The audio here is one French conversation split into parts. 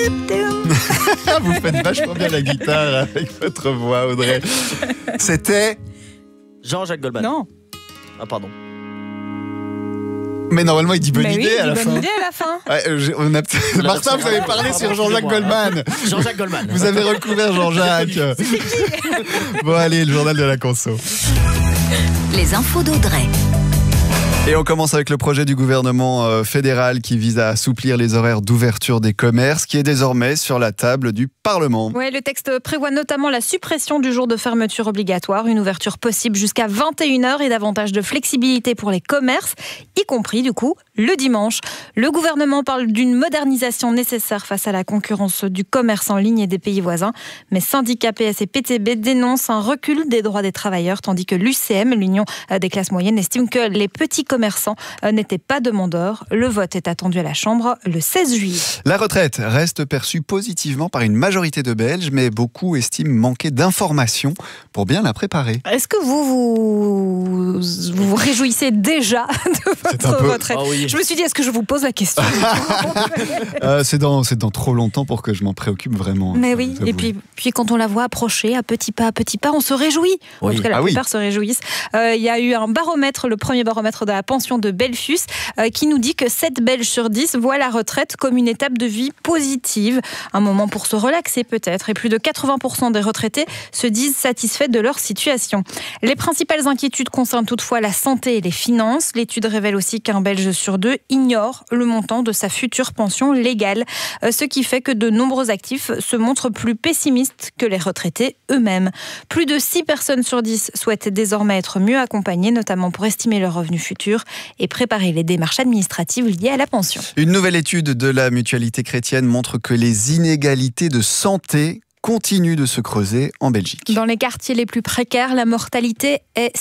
Vous faites vachement bien la guitare avec votre voix, Audrey. C'était Jean-Jacques Goldman. Non. Ah, pardon. Mais normalement, il dit bonne Mais oui, idée à la bonne fin. idée à la fin. Ouais, Martin, vous avez parlé sur Jean-Jacques Goldman. Jean-Jacques Goldman. Vous avez recouvert Jean-Jacques. Bon, allez, le journal de la conso. Les infos d'Audrey. Et on commence avec le projet du gouvernement fédéral qui vise à assouplir les horaires d'ouverture des commerces, qui est désormais sur la table du Parlement. Ouais, le texte prévoit notamment la suppression du jour de fermeture obligatoire, une ouverture possible jusqu'à 21h et davantage de flexibilité pour les commerces, y compris du coup le dimanche. Le gouvernement parle d'une modernisation nécessaire face à la concurrence du commerce en ligne et des pays voisins, mais syndicats PS et PTB dénoncent un recul des droits des travailleurs, tandis que l'UCM, l'Union des classes moyennes, estime que les petits commerçants n'étaient pas demandeurs. Le vote est attendu à la Chambre le 16 juillet. La retraite reste perçue positivement par une majorité de Belges, mais beaucoup estiment manquer d'informations pour bien la préparer. Est-ce que vous réjouissez déjà de votre retraite? Ah oui. Je me suis dit, est-ce que je vous pose la question? C'est dans trop longtemps pour que je m'en préoccupe vraiment. Mais oui, et puis quand on la voit approcher à petits pas, on se réjouit. Oui. En tout cas, la plupart se réjouissent. Il y a eu un baromètre, le premier baromètre de la pension de Belfus, qui nous dit que 7 Belges sur 10 voient la retraite comme une étape de vie positive, un moment pour se relaxer peut-être, et plus de 80% des retraités se disent satisfaits de leur situation. Les principales inquiétudes concernent toutefois la santé et les finances. L'étude révèle aussi qu'un Belge sur 2 ignore le montant de sa future pension légale, ce qui fait que de nombreux actifs se montrent plus pessimistes que les retraités eux-mêmes. Plus de 6 personnes sur 10 souhaitent désormais être mieux accompagnées, notamment pour estimer leurs revenus futurs et préparer les démarches administratives liées à la pension. Une nouvelle étude de la Mutualité chrétienne montre que les inégalités de santé continuent de se creuser en Belgique. Dans les quartiers les plus précaires, la mortalité est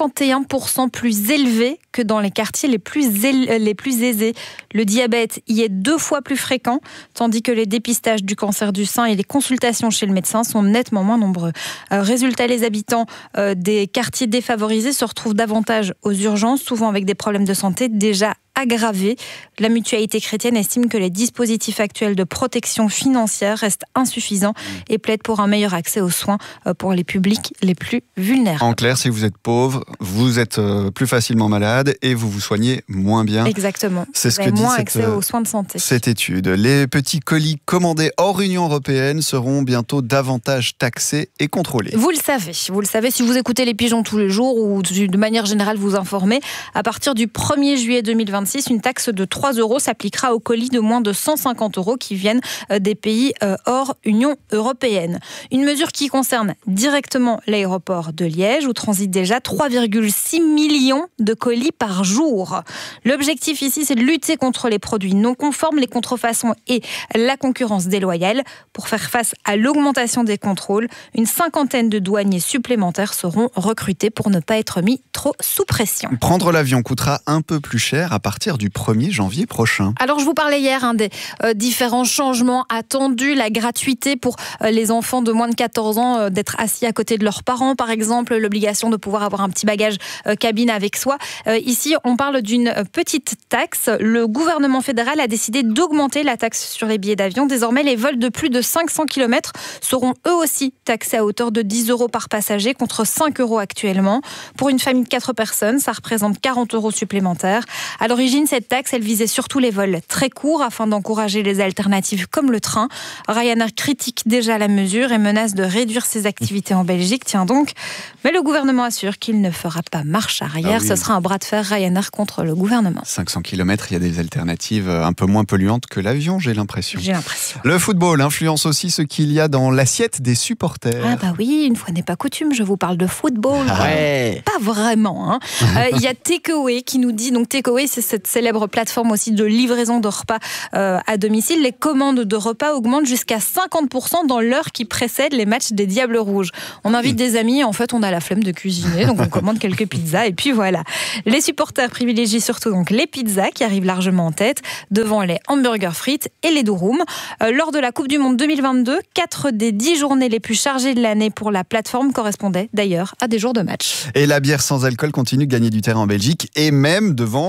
51% plus élevée que dans les quartiers les plus aisés. Le diabète y est 2 fois plus fréquent, tandis que les dépistages du cancer du sein et les consultations chez le médecin sont nettement moins nombreux. Résultat, les habitants des quartiers défavorisés se retrouvent davantage aux urgences, souvent avec des problèmes de santé déjà aggravés. La Mutualité chrétienne estime que les dispositifs actuels de protection financière restent insuffisants et plaide pour un meilleur accès aux soins pour les publics les plus vulnérables. En clair, si vous êtes pauvre, vous êtes plus facilement malade et vous vous soignez moins bien. Exactement. C'est ce vous que avez dit moins accès aux soins de santé. cette étude. Les petits colis commandés hors Union européenne seront bientôt davantage taxés et contrôlés. Vous le savez si vous écoutez les pigeons tous les jours ou de manière générale vous informez, à partir du 1er juillet 2026, une taxe de 3 € s'appliquera aux colis de moins de 150 € qui viennent des pays hors Union européenne. Une mesure qui concerne directement l'aéroport de Liège où transitent déjà 3,6 millions de colis par jour. L'objectif ici, c'est de lutter contre les produits non conformes, les contrefaçons et la concurrence déloyale. Pour faire face à l'augmentation des contrôles, une 50aine de douaniers supplémentaires seront recrutés pour ne pas être mis trop sous pression. Prendre l'avion coûtera un peu plus cher à partir du 1er janvier prochain. Alors je vous parlais hier des différents changements attendus, la gratuité pour les enfants de moins de 14 ans d'être assis à côté de leurs parents par exemple, l'obligation de pouvoir avoir un petit bagage cabine avec soi. Ici on parle d'une petite taxe. Le gouvernement fédéral a décidé d'augmenter la taxe sur les billets d'avion. Désormais les vols de plus de 500 km seront eux aussi taxés à hauteur de 10 € par passager contre 5 € actuellement. Pour une famille de 4 personnes, ça représente 40 € supplémentaires. À l'origine, cette taxe, elle visait surtout les vols très courts afin d'encourager les alternatives comme le train. Ryanair critique déjà la mesure et menace de réduire ses activités en Belgique. Tiens donc, mais le gouvernement assure qu'il ne fera pas marche arrière. Ah oui. Ce sera un bras de fer Ryanair contre le gouvernement. 500 km, il y a des alternatives un peu moins polluantes que l'avion, j'ai l'impression. J'ai l'impression. Le football influence aussi ce qu'il y a dans l'assiette des supporters. Ah bah oui, une fois n'est pas coutume, je vous parle de football. Ouais. Pas vraiment. Hein. Il y a Takeaway qui nous dit, donc Takeaway c'est cette célèbre plateforme aussi de livraison de repas à domicile. Les commandes de repas augmentent jusqu'à 50% dans l'heure qui précède les matchs des Diables Rouges. On invite des amis, en fait on a la flemme de cuisiner, donc on commande quelques pizzas et puis voilà. Les supporters privilégient surtout donc les pizzas qui arrivent largement en tête, devant les hamburgers frites et les durum. Lors de la Coupe du Monde 2022, 4 des 10 journées les plus chargées de l'année pour la plateforme correspondaient d'ailleurs à des jours de match. Et la bière sans alcool continue de gagner du terrain en Belgique et même devant les matchs de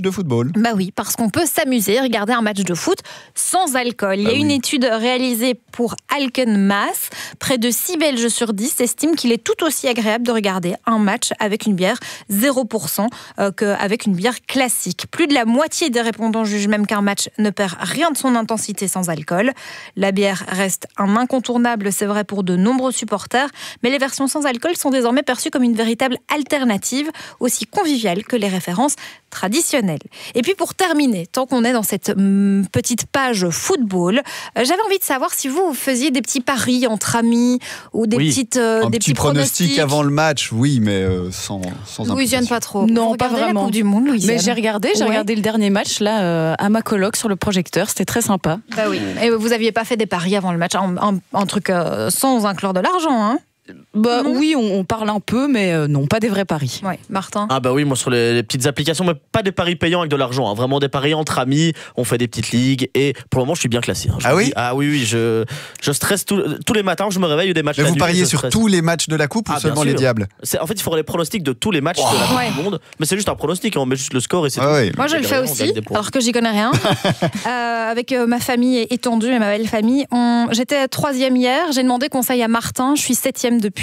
de football. Bah oui, parce qu'on peut s'amuser, regarder un match de foot sans alcool. Il y a une étude réalisée pour Alkenmass. Près de 6 Belges sur 10 estiment qu'il est tout aussi agréable de regarder un match avec une bière 0% qu'avec une bière classique. Plus de la moitié des répondants jugent même qu'un match ne perd rien de son intensité sans alcool. La bière reste un incontournable, c'est vrai pour de nombreux supporters, mais les versions sans alcool sont désormais perçues comme une véritable alternative, aussi conviviale que les références traditionnelles. Et puis pour terminer, tant qu'on est dans cette petite page football, j'avais envie de savoir si vous faisiez des petits paris entre amis ou des petits pronostics avant le match, oui, mais sans Louisiane, pas trop. Non, Vous pas regardez vraiment. La Coupe du Monde, Louisiane. Mais j'ai regardé le dernier match là à ma coloc sur le projecteur, c'était très sympa. Bah oui. Et vous aviez pas fait des paris avant le match, un truc sans inclure de l'argent, hein? Bah oui, on parle un peu, mais non, pas des vrais paris. Ouais, Martin. Ah bah oui, moi sur les petites applications, mais pas des paris payants avec de l'argent, hein, vraiment des paris entre amis, on fait des petites ligues et pour le moment je suis bien classé. Hein, oui, je stresse tous les matins, je me réveille des matchs. Mais vous pariez sur tous les matchs de la Coupe ou seulement les Diables? En fait, il faudrait les pronostics de tous les matchs de la Coupe du Monde, mais c'est juste un pronostic, on met juste le score et c'est tout. Ouais. Moi je le fais aussi, alors que j'y connais rien. Avec ma famille étendue et ma belle famille, j'étais 3e hier, j'ai demandé conseil à Martin, je suis 7e depuis.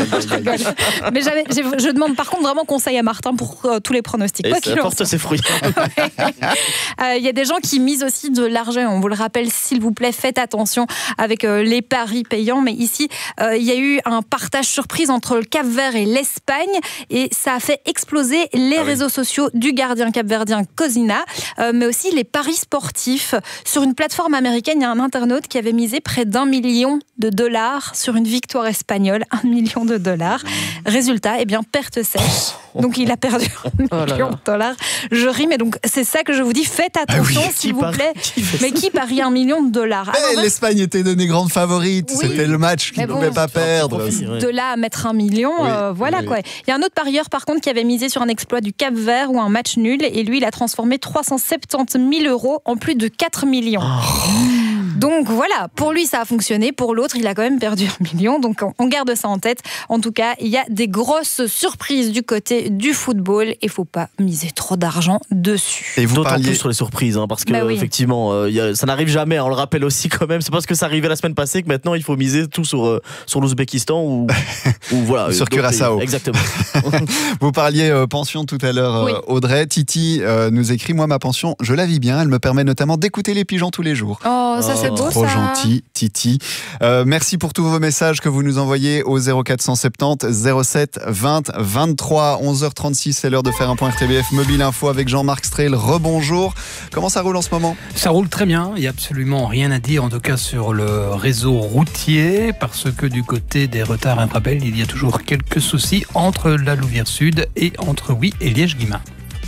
Mais je demande par contre vraiment conseil à Martin pour tous les pronostics. Et ça porte ses fruits. Il y a des gens qui misent aussi de l'argent. On vous le rappelle, s'il vous plaît, faites attention avec les paris payants. Mais ici, il y a eu un partage surprise entre le Cap-Vert et l'Espagne et ça a fait exploser les réseaux sociaux du gardien capverdien Cosina, mais aussi les paris sportifs. Sur une plateforme américaine, il y a un internaute qui avait misé près d'$1 million sur une victoire espagnole. $1 million. Résultat, perte sèche. Donc il a perdu $1 million. Je ris, mais donc c'est ça que je vous dis, faites attention s'il vous plaît. Mais qui parie $1 million? L'Espagne était donnée grande favorite, c'était le match qu'il ne pouvait pas perdre. De là à mettre $1 million, voilà quoi. Il y a un autre parieur par contre qui avait misé sur un exploit du Cap-Vert ou un match nul et lui il a transformé 370 000 € en plus de 4 millions. Donc voilà, pour lui ça a fonctionné, pour l'autre il a quand même perdu $1 million, donc on garde ça en tête. En tout cas, il y a des grosses surprises du côté du football et il faut pas miser trop d'argent dessus. Et vous d'autant parliez plus sur les surprises, hein, parce que effectivement, ça n'arrive jamais. On le rappelle aussi quand même. C'est parce que ça arrivait la semaine passée que maintenant il faut miser tout sur l'Ouzbékistan ou voilà. Sur Curaçao. Exactement. Vous parliez pension tout à l'heure, Audrey. Titi nous écrit, moi ma pension, je la vis bien. Elle me permet notamment d'écouter les pigeons tous les jours. Oh, ça c'est beau, trop ça. gentil, Titi. Merci pour tous vos messages que vous nous envoyez au 0470 07 20 23. 11h36, c'est l'heure de faire un point RTBF Mobile Info avec Jean-Marc Strehl. Rebonjour. Comment ça roule en ce moment? Ça roule très bien. Il n'y a absolument rien à dire, en tout cas sur le réseau routier, parce que du côté des retards intrabel, il y a toujours quelques soucis entre la Louvière Sud et entre et Liège-Guillemins.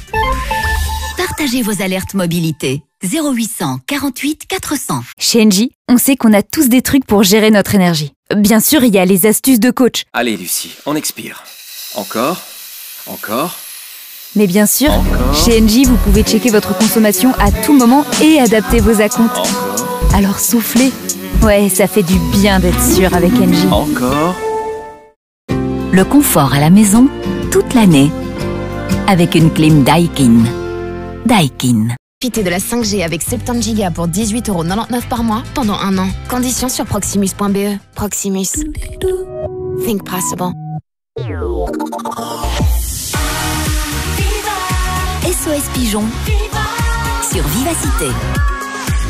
Partagez vos alertes mobilité. 0800 48 400. Chez Engie, on sait qu'on a tous des trucs pour gérer notre énergie. Bien sûr, il y a les astuces de coach. Allez Lucie, on expire. Encore. Mais bien sûr, encore. Chez Engie, vous pouvez checker votre consommation à tout moment et adapter vos acomptes. Encore. Alors soufflez. Ouais, ça fait du bien d'être sûr avec Engie. Encore. Le confort à la maison, toute l'année. Avec une clim Daikin. Daikin. Profitez de la 5G avec 70 Go pour 18,99€ par mois pendant 1 an. Conditions sur proximus.be. Proximus. Think possible. SOS Pigeon sur Vivacité.